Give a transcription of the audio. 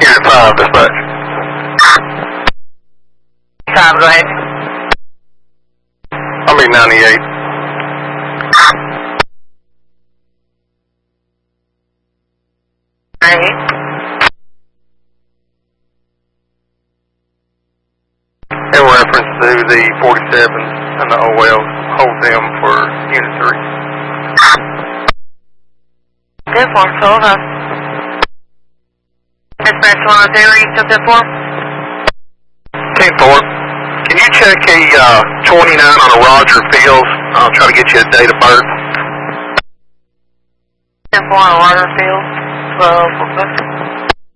Here at 5, dispatch. 5, go ahead. I'll be 98. In reference to the 47s and the OLs, hold them for Unit 3. Good for hold on. Dispatch 103, are you still good for? 10-4. Can you check a 29 on a Roger Fields? I'll try to get you a date of birth. 10-4 on Waterfield, 12,